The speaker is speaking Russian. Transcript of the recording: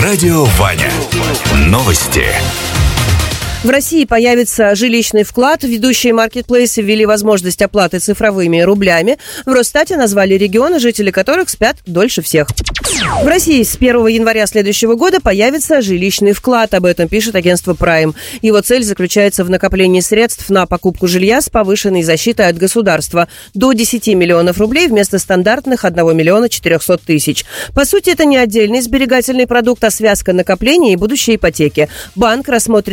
Радио Ваня. Новости. В России появится жилищный вклад. Ведущие маркетплейсы ввели возможность оплаты цифровыми рублями. В Росстате назвали регионы, жители которых спят дольше всех. В России с 1 января следующего года появится жилищный вклад. Об этом пишет агентство Prime. Его цель заключается в накоплении средств на покупку жилья с повышенной защитой от государства. До 10 миллионов рублей вместо стандартных 1 миллиона 400 тысяч. По сути, это не отдельный сберегательный продукт, а связка накопления и будущей ипотеки. Банк рассмотрит